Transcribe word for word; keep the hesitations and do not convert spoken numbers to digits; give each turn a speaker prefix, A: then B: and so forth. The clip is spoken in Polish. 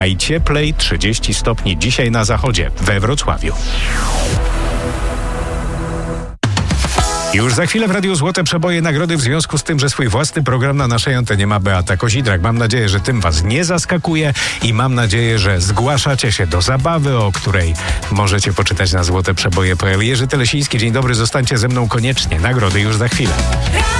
A: i cieplej, trzydzieści stopni dzisiaj na zachodzie, we Wrocławiu. Już za chwilę w Radiu Złote Przeboje nagrody w związku z tym, że swój własny program na naszej antenie ma Beata Kozidrak. Mam nadzieję, że tym was nie zaskakuje i mam nadzieję, że zgłaszacie się do zabawy, o której możecie poczytać na złoteprzeboje kropka p l. Jerzy Telesiński, dzień dobry, zostańcie ze mną koniecznie. Nagrody już za chwilę.